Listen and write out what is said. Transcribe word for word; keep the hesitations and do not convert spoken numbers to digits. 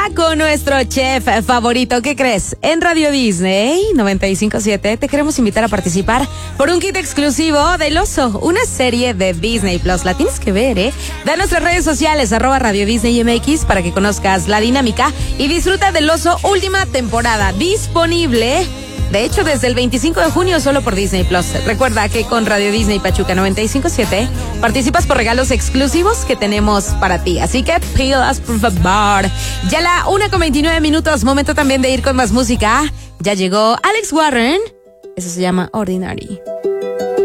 Con nuestro chef favorito, ¿qué crees? En Radio Disney noventa y cinco punto siete te queremos invitar a participar por un kit exclusivo del Oso, una serie de Disney Plus. La tienes que ver, ¿eh? Da nuestras redes sociales, arroba Radio Disney M X, para que conozcas la dinámica y disfruta del Oso última temporada, disponible, de hecho, desde el veinticinco de junio solo por Disney Plus. Recuerda que con Radio Disney Pachuca noventa y cinco punto siete participas por regalos exclusivos que tenemos para ti. Así que pilas, por favor. Ya la una con veintinueve minutos, momento también de ir con más música. Ya llegó Alex Warren. Eso se llama Ordinary.